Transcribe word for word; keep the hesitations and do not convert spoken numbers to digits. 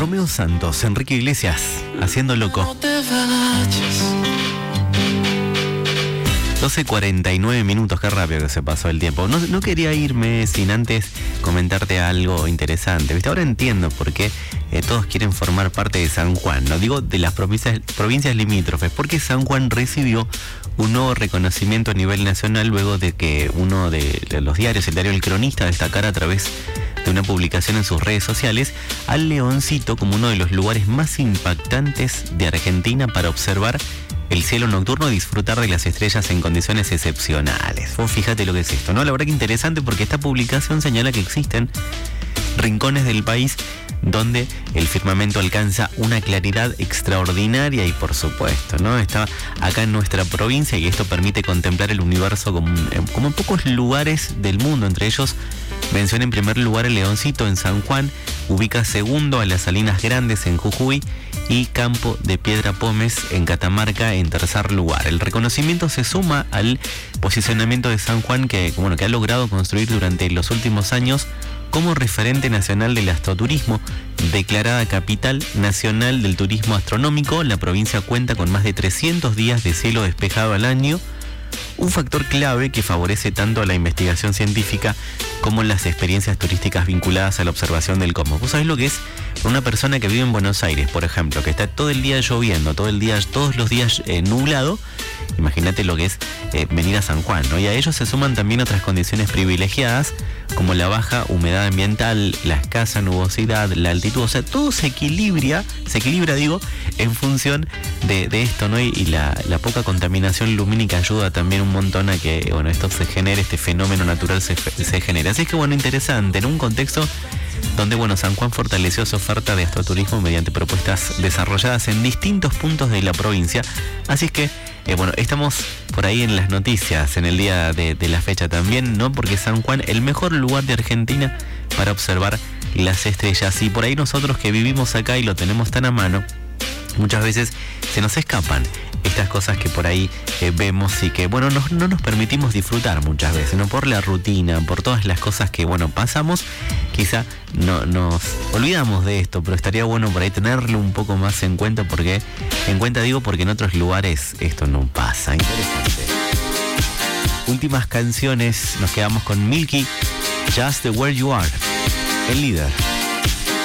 Romeo Santos, Enrique Iglesias, Haciendo Loco. doce cuarenta y nueve minutos, qué rápido que se pasó el tiempo. No, no quería irme sin antes comentarte algo interesante. ¿Viste? Ahora entiendo por qué eh, todos quieren formar parte de San Juan. No digo de las provincias, provincias limítrofes, porque San Juan recibió un nuevo reconocimiento a nivel nacional luego de que uno de, de los diarios, el diario El Cronista, destacara a través de una publicación en sus redes sociales al Leoncito como uno de los lugares más impactantes de Argentina para observar el cielo nocturno y disfrutar de las estrellas en condiciones excepcionales. Vos fíjate lo que es esto, ¿no? La verdad que interesante, porque esta publicación señala que existen rincones del país donde el firmamento alcanza una claridad extraordinaria y, por supuesto, ¿no? Está acá en nuestra provincia, y esto permite contemplar el universo como, como en pocos lugares del mundo. Entre ellos menciona en primer lugar el Leoncito en San Juan, ubica segundo a las Salinas Grandes en Jujuy y Campo de Piedra Pómez en Catamarca en tercer lugar. El reconocimiento se suma al posicionamiento de San Juan que, bueno, que ha logrado construir durante los últimos años como referente nacional del astroturismo. Declarada capital nacional del turismo astronómico, la provincia cuenta con más de trescientos días de cielo despejado al año, un factor clave que favorece tanto a la investigación científica como las experiencias turísticas vinculadas a la observación del cosmos. ¿Vos sabés lo que es una persona que vive en Buenos Aires, por ejemplo, que está todo el día lloviendo, todo el día, todos los días eh, nublado? Imagínate lo que es eh, venir a San Juan, ¿no? Y a ellos se suman también otras condiciones privilegiadas, como la baja humedad ambiental, la escasa nubosidad, la altitud. O sea, todo se equilibra, se equilibra, digo, en función de, de esto, ¿no? Y, y la, la poca contaminación lumínica ayuda también un montón a que, bueno, esto se genere, este fenómeno natural se, se genere. Así es que, bueno, interesante, en un contexto donde, bueno, San Juan fortaleció su oferta de astroturismo mediante propuestas desarrolladas en distintos puntos de la provincia. Así es que, eh, bueno, estamos por ahí en las noticias en el día de, de la fecha también, ¿no? Porque San Juan, el mejor lugar de Argentina para observar las estrellas. Y por ahí nosotros que vivimos acá y lo tenemos tan a mano, muchas veces se nos escapan estas cosas que por ahí eh, vemos y que, bueno, no, no nos permitimos disfrutar muchas veces, ¿no? Por la rutina, por todas las cosas que, bueno, pasamos, quizá no nos olvidamos de esto, pero estaría bueno por ahí tenerlo un poco más en cuenta, porque, en cuenta digo, porque en otros lugares esto no pasa. Interesante. Últimas canciones, nos quedamos con Milky, Just the Where You Are, el líder.